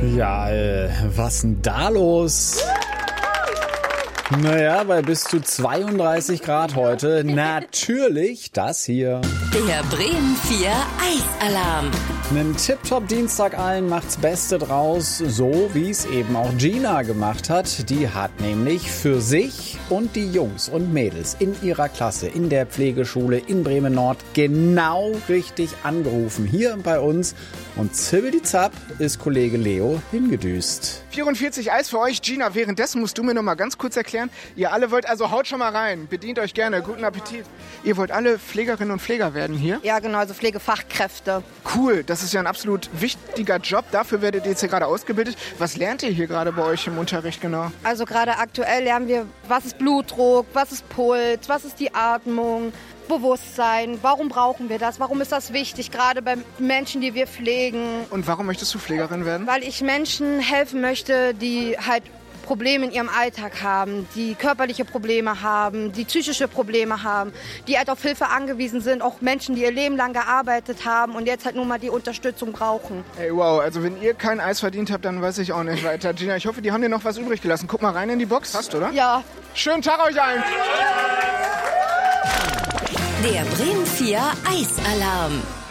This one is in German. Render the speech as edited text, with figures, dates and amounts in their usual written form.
Ja, was denn da los? Naja, bei bis zu 32 Grad heute natürlich das hier. Der Bremen 4 Eisalarm. Einen Tip-Top-Dienstag allen macht's Beste draus, so wie es eben auch Gina gemacht hat. Die hat nämlich für sich und die Jungs und Mädels in ihrer Klasse in der Pflegeschule in Bremen-Nord genau richtig angerufen. Hier bei uns. Und zibbidi-zapp ist Kollege Leo hingedüst. 44 Eis für euch. Gina, währenddessen musst du mir noch mal ganz kurz erklären. Ihr alle wollt, also haut schon mal rein. Bedient euch gerne. Guten Appetit. Ihr wollt alle Pflegerinnen und Pfleger werden hier? Ja, genau, also Pflegefachkräfte. Cool, das ist ja ein absolut wichtiger Job. Dafür werdet ihr jetzt hier gerade ausgebildet. Was lernt ihr hier gerade bei euch im Unterricht genau? Also gerade aktuell lernen wir, was ist Blutdruck, was ist Puls, was ist die Atmung, Bewusstsein, warum brauchen wir das, warum ist das wichtig, gerade bei Menschen, die wir pflegen. Und warum möchtest du Pflegerin werden? Weil ich Menschen helfen möchte, die halt Probleme in ihrem Alltag haben, die körperliche Probleme haben, die psychische Probleme haben, die halt auf Hilfe angewiesen sind, auch Menschen, die ihr Leben lang gearbeitet haben und jetzt halt nur mal die Unterstützung brauchen. Ey, wow, also wenn ihr kein Eis verdient habt, dann weiß ich auch nicht weiter. Gina, ich hoffe, die haben dir noch was übrig gelassen. Guck mal rein in die Box. Hast du, oder? Ja. Schönen Tag euch allen! Der Bremen 4 Eisalarm.